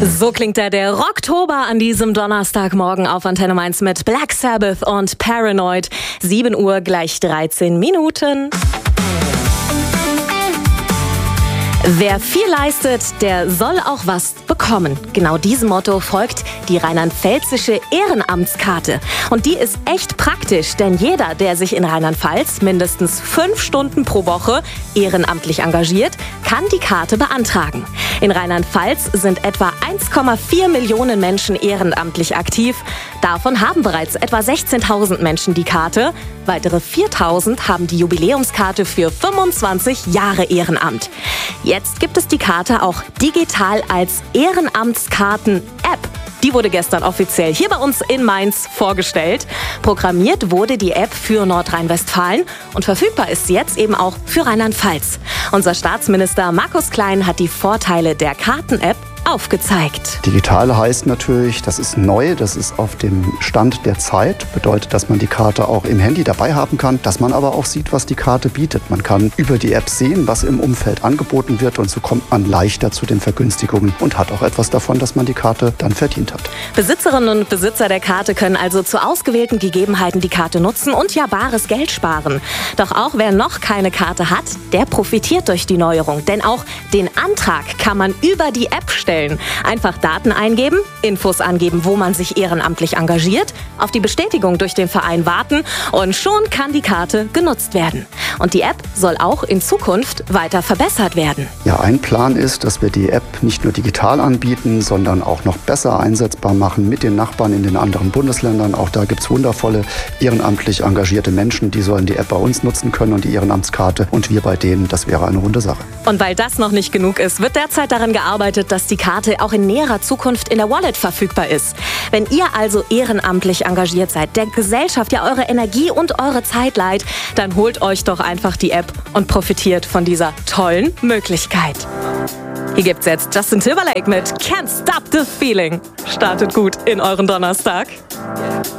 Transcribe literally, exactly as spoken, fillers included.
So klingt da der Rocktober an diesem Donnerstagmorgen auf Antenne eins mit Black Sabbath und Paranoid. sieben Uhr gleich dreizehn Minuten. Wer viel leistet, der soll auch was bekommen. Genau diesem Motto folgt die rheinland-pfälzische Ehrenamtskarte. Und die ist echt praktisch, denn jeder, der sich in Rheinland-Pfalz mindestens fünf Stunden pro Woche ehrenamtlich engagiert, kann die Karte beantragen. In Rheinland-Pfalz sind etwa eins Komma vier Millionen Menschen ehrenamtlich aktiv. Davon haben bereits etwa sechzehntausend Menschen die Karte. Weitere viertausend haben die Jubiläumskarte für fünfundzwanzig Jahre Ehrenamt. Jetzt gibt es die Karte auch digital als Ehrenamtskarten-App. Die wurde gestern offiziell hier bei uns in Mainz vorgestellt. Programmiert wurde die App für Nordrhein-Westfalen und verfügbar ist sie jetzt eben auch für Rheinland-Pfalz. Unser Staatsminister Markus Klein hat die Vorteile der Karten-App aufgezeigt. Digital heißt natürlich, das ist neu, das ist auf dem Stand der Zeit. Bedeutet, dass man die Karte auch im Handy dabei haben kann, dass man aber auch sieht, was die Karte bietet. Man kann über die App sehen, was im Umfeld angeboten wird, und so kommt man leichter zu den Vergünstigungen und hat auch etwas davon, dass man die Karte dann verdient hat. Besitzerinnen und Besitzer der Karte können also zu ausgewählten Gegebenheiten die Karte nutzen und ja bares Geld sparen. Doch auch wer noch keine Karte hat, der profitiert durch die Neuerung. Denn auch den Antrag kann man über die App stellen. Einfach Daten eingeben, Infos angeben, wo man sich ehrenamtlich engagiert, auf die Bestätigung durch den Verein warten und schon kann die Karte genutzt werden. Und die App soll auch in Zukunft weiter verbessert werden. Ja, ein Plan ist, dass wir die App nicht nur digital anbieten, sondern auch noch besser einsetzbar machen mit den Nachbarn in den anderen Bundesländern. Auch da gibt es wundervolle ehrenamtlich engagierte Menschen, die sollen die App bei uns nutzen können und die Ehrenamtskarte, und wir bei denen. Das wäre eine runde Sache. Und weil das noch nicht genug ist, wird derzeit daran gearbeitet, dass die Karte auch in näherer Zukunft in der Wallet verfügbar ist. Wenn ihr also ehrenamtlich engagiert seid, der Gesellschaft ja eure Energie und eure Zeit leiht, dann holt euch doch einfach die App und profitiert von dieser tollen Möglichkeit. Hier gibt's jetzt Justin Timberlake mit Can't Stop the Feeling. Startet gut in euren Donnerstag.